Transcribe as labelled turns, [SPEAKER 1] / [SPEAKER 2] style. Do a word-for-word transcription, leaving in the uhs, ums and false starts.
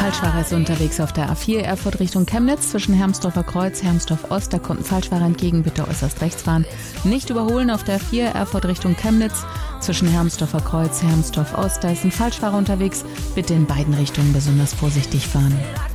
[SPEAKER 1] Falschfahrer ist unterwegs auf der A vier Erfurt Richtung Chemnitz zwischen Hermsdorfer Kreuz, Hermsdorf Ost. Da kommt ein Falschfahrer entgegen, bitte äußerst rechts fahren. Nicht überholen auf der A vier Erfurt Richtung Chemnitz zwischen Hermsdorfer Kreuz, Hermsdorf Ost. Da ist ein Falschfahrer unterwegs, bitte in beiden Richtungen besonders vorsichtig fahren.